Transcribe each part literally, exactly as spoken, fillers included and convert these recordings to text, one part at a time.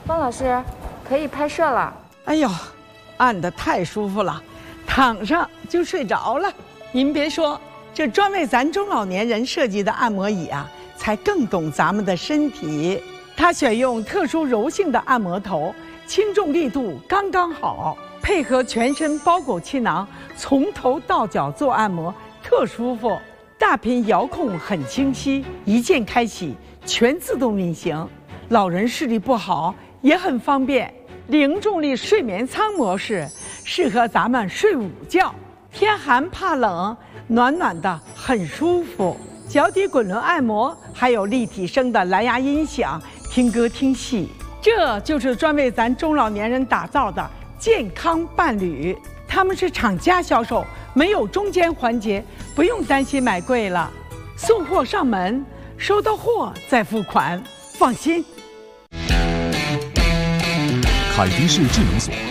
方老师，可以拍摄了。 哎呦，按得太舒服了，躺上就睡着了。您别说，这专为咱中老年人设计的按摩椅啊，才更懂咱们的身体。它选用特殊柔性的按摩头，轻重力度刚刚好，配合全身包裹气囊，从头到脚做按摩，特舒服。大屏遥控很清晰，一键开启，全自动运行。老人视力不好也很方便。零重力睡眠舱模式适合咱们睡午觉，天寒怕冷，暖暖的很舒服。脚底滚轮按摩，还有立体声的蓝牙音响，听歌听戏。这就是专为咱中老年人打造的健康伴侣。他们是厂家销售，没有中间环节，不用担心买贵了。送货上门，收到货再付款，放心。 凯迪仕智能锁。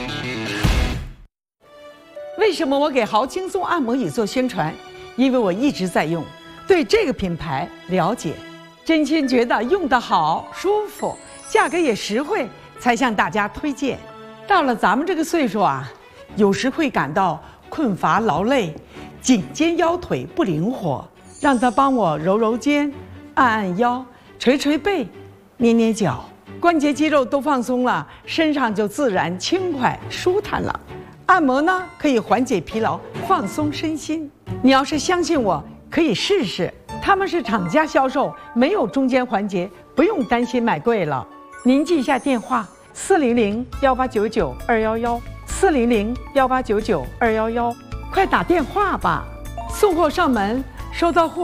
为什么我给豪轻松按摩椅做宣传？因为我一直在用，对这个品牌了解，真心觉得用得好、舒服，价格也实惠，才向大家推荐。到了咱们这个岁数啊，有时会感到困乏劳累，颈肩腰腿不灵活，让他帮我揉揉肩，按按腰，捶捶背，捏捏脚，关节肌肉都放松了，身上就自然轻快舒坦了。按摩呢，可以缓解疲劳，放松身心。你要是相信我，可以试试。他们是厂家销售，没有中间环节，不用担心买贵了。您记一下电话：四零零幺八九九二幺幺，四零零幺八九九二幺幺，快打电话吧！送货上门，收到货